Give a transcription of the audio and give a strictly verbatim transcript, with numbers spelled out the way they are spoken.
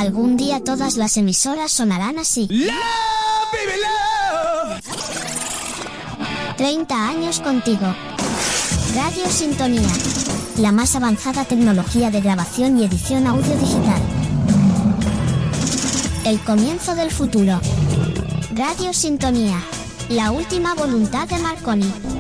Algún día todas las emisoras sonarán así. Love, baby, love. treinta años contigo. Radio Sintonía. La más avanzada tecnología de grabación y edición audio digital. El comienzo del futuro. Radio Sintonía. La última voluntad de Marconi.